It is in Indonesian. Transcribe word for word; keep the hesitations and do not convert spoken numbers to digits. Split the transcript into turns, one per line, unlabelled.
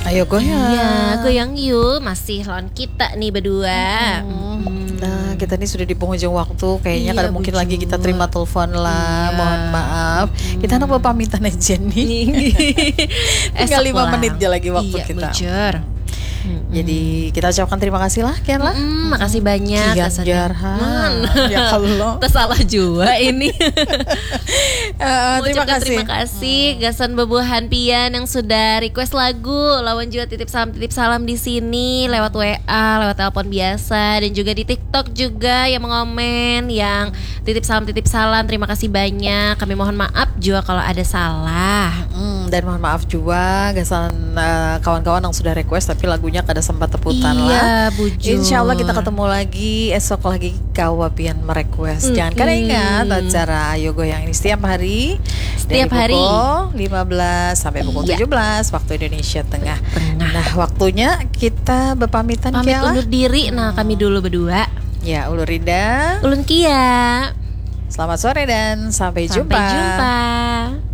Ayo goyang.
Iya, goyang yuk. Masih lawan kita nih berdua.
Hmm. Nah, kita nih sudah di penghujung waktu. Kayaknya
Iya,
kalau mungkin
bujur.
lagi kita terima telepon lah.
Iya.
Mohon maaf. Kita nak pamitan aja nih. Tinggal lima menit aja lagi waktu
iya,
kita.
Bujur.
Jadi kita ucapkan terima kasih lah Kian lah.
Mm, makasih banyak.
Kian Jarhan. Ya Allah.
Tersalah juga ini.
Uh, terima
Mengucapkan
kasih.
Terima kasih Gasan Bebuhan Pian yang sudah request lagu. Lawan juga titip salam titip salam di sini lewat W A, lewat telepon biasa, dan juga di TikTok juga yang mengomen, yang titip salam titip salam. Terima kasih banyak. Kami mohon maaf juga kalau ada salah.
Hmm, dan mohon maaf juga Gasan uh, kawan-kawan yang sudah request tapi lagunya kada sempat teputan
Iya,
lah.
bujur.
Insya Allah kita ketemu lagi esok lagi kawapian merequest. Jangan kada ingat acara Ayo Goyang ini setiap hari
Setiap
dari
hari.
pukul lima belas sampai pukul
Iya.
tujuh belas waktu Indonesia Tengah.
Tengah.
Nah, waktunya kita berpamitan
Pamit
Kia lah.
undur diri. Nah, kami dulu berdua.
Ya, Ulur Rida.
Ulun Kia.
Selamat sore dan sampai,
Sampai
jumpa.
jumpa.